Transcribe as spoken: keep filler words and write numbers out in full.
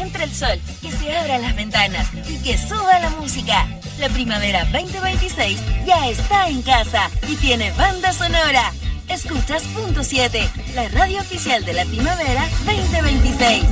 entre el sol, que se abran las ventanas y que suba la música. La primavera veinte veintiséis ya está en casa y tiene banda sonora. Escuchas Punto siete, la radio oficial de la primavera veinte veintiséis.